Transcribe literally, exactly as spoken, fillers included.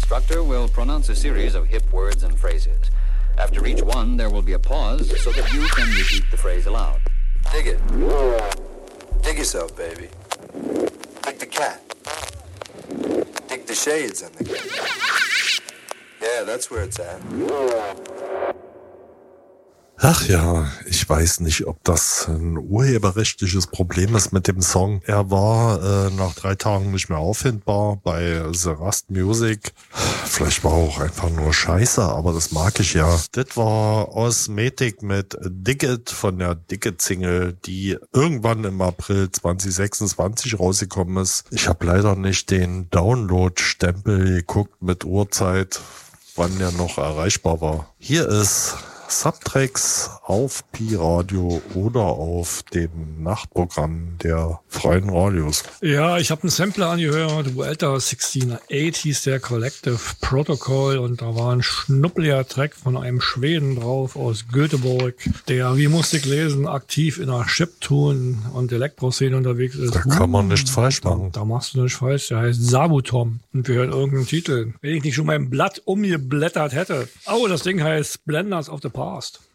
instructor will pronounce a series of hip words and phrases. After each one, there will be a pause so that you can repeat the phrase aloud. Dig it. Dig yourself, baby. Dig the cat. Dig the shades on the cat. Yeah, that's where it's at. Ach ja, ich weiß nicht, ob das ein urheberrechtliches Problem ist mit dem Song. Er war äh, nach drei Tagen nicht mehr auffindbar bei The Rust Music. Vielleicht war er auch einfach nur scheiße, aber das mag ich ja. Das war Osmetic mit Dig It von der Dig It-Single, die irgendwann im April zwanzig sechsundzwanzig rausgekommen ist. Ich habe leider nicht den Download-Stempel geguckt mit Uhrzeit, wann der noch erreichbar war. Hier ist Subtracks auf Pi-Radio oder auf dem Nachtprogramm der freien Radios. Ja, ich habe einen Sampler angehört, Vuelta sechzehn acht hieß der, Collective Protocol, und da war ein schnuppeliger Track von einem Schweden drauf aus Göteborg, der, wie musste ich lesen, aktiv in der Chiptune und Elektroszene unterwegs ist. Da kann man nichts falsch machen. Da, da machst du nichts falsch, der heißt Sabutom und wir hören irgendeinen Titel. Wenn ich nicht schon mein Blatt umgeblättert hätte. Oh, das Ding heißt Splendors of the Past.